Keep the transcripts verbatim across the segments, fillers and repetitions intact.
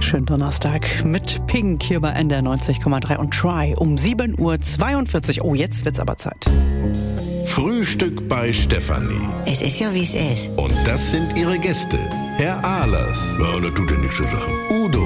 Schönen Donnerstag mit Pink hier bei N D R neunzig Komma drei und Try um sieben Uhr zweiundvierzig. Oh, jetzt wird's aber Zeit. Frühstück bei Stefanie. Es ist ja, wie es ist. Und das sind ihre Gäste. Herr Ahlers. Ja, das tut ja nichts zu sagen. Udo.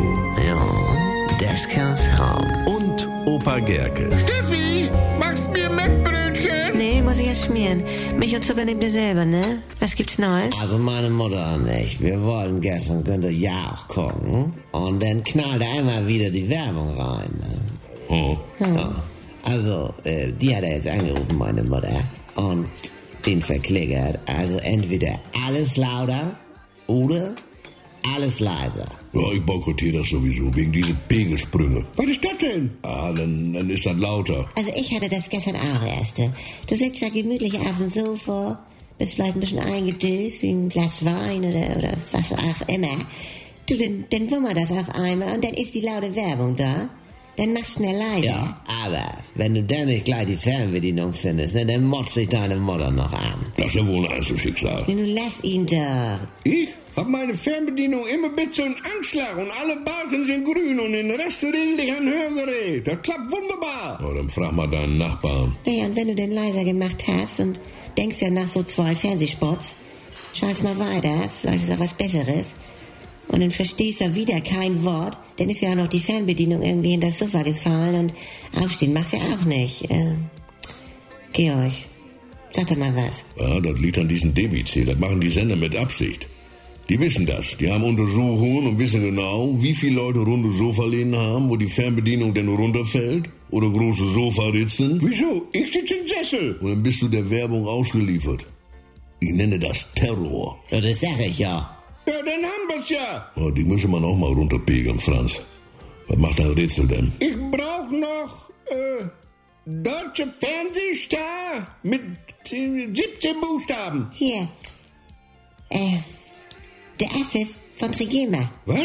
Ja, das kann's haben. Und Opa Gerke. Steffi, machst mir Mettbrötchen? Nee, muss ich erst schmieren. Milch und Zucker nehmt ihr selber, ne? Was gibt's Neues? Also meine Mutter und ich, wir wollten gestern Günther Jauch gucken und dann knallte einmal wieder die Werbung rein. Ne? Oh. Ja. Also, äh, die hat er jetzt angerufen, meine Mutter, und den verklickert. Also entweder alles lauter oder alles leiser. Ja, ich boykottiere das sowieso, wegen dieser Pegelsprünge. Was ist das denn? Ah, dann, dann ist das lauter. Also ich hatte das gestern auch erst. Du sitzt da gemütlich auf dem Sofa, bist vielleicht ein bisschen eingedöst wie ein Glas Wein oder, oder was auch immer. Du, dann, dann wummert das auf einmal und dann ist die laute Werbung da. Dann mach's schnell leiser. Ja, aber wenn du dann nicht gleich die Fernbedienung findest, ne, dann motzt sich deine Mutter noch an. Das ist ja wohl ein Einzelschicksal. Nun lass ihn doch. Ich hab meine Fernbedienung immer bis zum Anschlag und alle Balken sind grün und den Rest regel ich an Hörgerät. Das klappt wunderbar. Oh, dann frag mal deinen Nachbarn. Naja, und wenn du den leiser gemacht hast und denkst ja nach so zwei Fernsehspots, scheiß mal weiter, vielleicht ist auch was Besseres. Und dann verstehst du wieder kein Wort, dann ist ja auch noch die Fernbedienung irgendwie in das Sofa gefallen und aufstehen machst du ja auch nicht. Äh, Georg, sag doch mal was. Ja, das liegt an diesem Debitel. Das machen die Sender mit Absicht. Die wissen das. Die haben Untersuchungen und wissen genau, wie viele Leute runde Sofalehnen haben, wo die Fernbedienung dann runterfällt. Oder große Sofaritzen. Wieso? Ich sitze im Sessel. Und dann bist du der Werbung ausgeliefert. Ich nenne das Terror. Ja, das sag ich ja. Ja, dann haben wir's ja. Oh, die müssen wir noch mal runterpegeln, Franz. Was macht dein Rätsel denn? Ich brauch noch, äh, Deutsche Fernsehstar mit äh, siebzehn Buchstaben. Hier, äh, der Affe von Trigema. Was?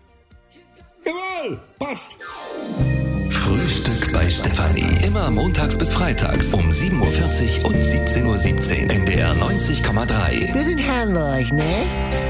Jawohl, passt. Frühstück bei Stefanie. Immer montags bis freitags um sieben Uhr vierzig und siebzehn Uhr siebzehn. N D R neunzig Komma drei. Wir sind Hamburg, ne?